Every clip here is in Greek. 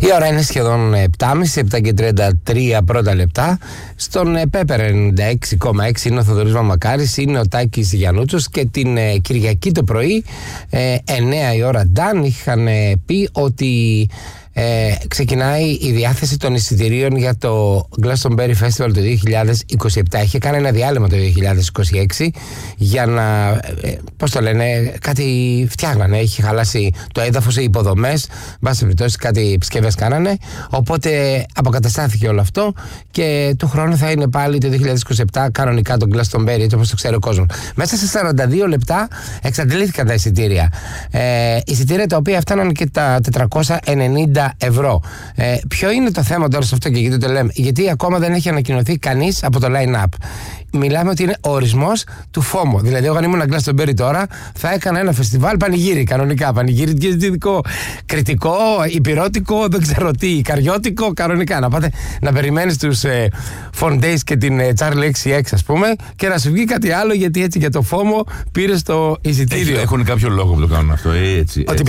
Η ώρα είναι σχεδόν 7.30, 7:33 πρώτα λεπτά. Στον Πέπερ 96,6 είναι ο Θοδωρής Μαμακάρης, είναι ο Τάκης Γιαννούτσος και την Κυριακή το πρωί 9 η ώρα Νταν είχαν πει ότι ξεκινάει η διάθεση των εισιτηρίων για το Glastonbury Festival το 2027. Είχε κάνει ένα διάλειμμα το 2026 για να, πώς το λένε, κάτι φτιάχνανε. Έχει χαλάσει το έδαφος, οι υποδομές, βάσει περιπτώσει κάτι επισκευές κάνανε. Οπότε αποκαταστάθηκε όλο αυτό και του χρόνου θα είναι πάλι το 2027 κανονικά το Glastonbury, έτσι όπως το ξέρει ο κόσμος. Μέσα σε 42 λεπτά εξαντλήθηκαν τα εισιτήρια. Εισιτήρια τα οποία φτάναν και τα 490 ευρώ. Ποιο είναι το θέμα τώρα σε αυτό και γιατί το λέμε? Γιατί ακόμα δεν έχει ανακοινωθεί κανείς από το line-up. Μιλάμε ότι είναι ο ορισμός του FOMO. Δηλαδή, εγώ αν ήμουν Glastonbury τώρα, θα έκανα ένα φεστιβάλ πανηγύρι κανονικά. Πανηγύρι διαιτητικό, κριτικό, υπηρώτικο, δεν ξέρω τι, καριώτικο, κανονικά. Να πάτε να περιμένεις τους Fondays και την Charlie XCX, ας πούμε, και να σου βγει κάτι άλλο, γιατί έτσι για το FOMO πήρες το εισιτήριο. Έχουν κάποιο λόγο που το κάνουν αυτό, έτσι. Ότι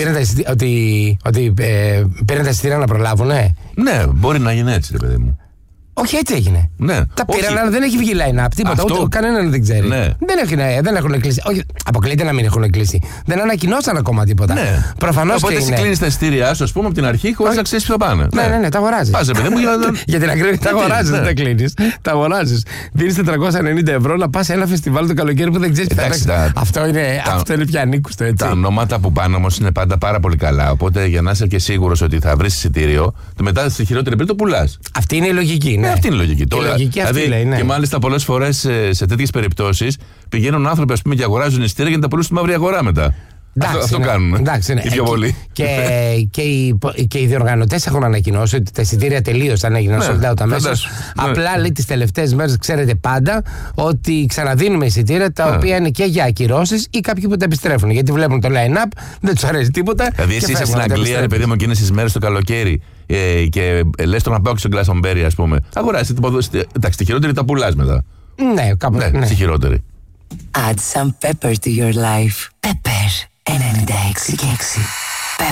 πήραν τα εισιτήρια να προλάβουνε. Ναι, μπορεί να γίνει έτσι, ρε παιδί μου. Όχι, έτσι έγινε. Ναι. Τα πήραν, αλλά δεν έχει βγει line-up. Τίποτα. Αυτό... Ούτε κανέναν δεν ξέρει. Ναι. Δεν έχουν κλείσει. Όχι, αποκλείται να μην έχουν κλείσει. Δεν ανακοινώσαν ακόμα τίποτα. Ναι. Προφανώς. Οπότε εσύ κλείνεις τα εισιτήριά σου, ας πούμε, από την αρχή, χωρίς να ξέρεις ποιο θα πάνε. Ναι, τα αγοράζεις. Πάσε, παιδί μου, για την ακρίβεια, τα αγοράζεις, δεν τα κλείνεις. Τα αγοράζεις. Δίνεις 490 ευρώ να πας σε ένα φεστιβάλ το καλοκαίρι που δεν ξέρεις τι θα παίξει. Αυτό είναι πια ανήκουστο, έτσι. Τα ονόματα που πάνε όμως είναι πάντα πάρα πολύ καλά. Οπότε για να είσαι και σίγουρος ότι θα βρεις εισιτήριο, μετά στη χειρότερη περίπτωση το πουλάς. Αυτή είναι η λογική. Ναι, αυτή είναι η λογική. Λογική αυτή λέει, ναι. Και μάλιστα πολλές φορές σε τέτοιες περιπτώσεις πηγαίνουν άνθρωποι, ας πούμε, και αγοράζουν εισιτήρια για να τα πουλήσουν στη μαύρη αγορά μετά. Αυτό κάνουν. Εντάξει, ναι. Οι πιο πολλοί. Και οι διοργανωτές έχουν ανακοινώσει ότι τα εισιτήρια τελείωσαν, έγιναν sold out αμέσως. Απλά λέει τις τελευταίες μέρες, ξέρετε πάντα, ότι ξαναδίνουμε εισιτήρια τα οποία είναι και για ακυρώσεις ή κάποιοι που τα επιστρέφουν. Γιατί βλέπουν το line-up, δεν τους αρέσει τίποτα. Δηλαδή, εσύ είσαι στην Αγγλία, ρε παιδί μου, εκείνες τις μέρες το καλοκαίρι και λες το να πάω και στον Glastonbury, ας πούμε. Αγοράζει. Εντάξει, τη χειρότερη τα πουλάς μετά. Ναι, κάπου. Ναι, τη χειρότερη. Add some pepper to your life. Pepper 96,6.